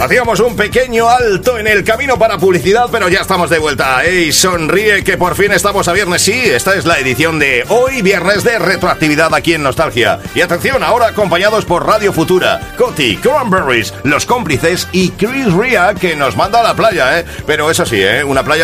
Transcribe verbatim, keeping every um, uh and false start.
Hacíamos un pequeño alto en el camino para publicidad, pero ya estamos de vuelta. ¡Ey, sonríe que por fin estamos a viernes! Sí, esta es la edición de hoy, viernes de retroactividad aquí en Nostalgia. Y atención, ahora acompañados por Radio Futura, Coti, Cranberries, Los Cómplices y Chris Ria, que nos manda a la playa, ¿eh? Pero eso sí, ¿eh? Una playa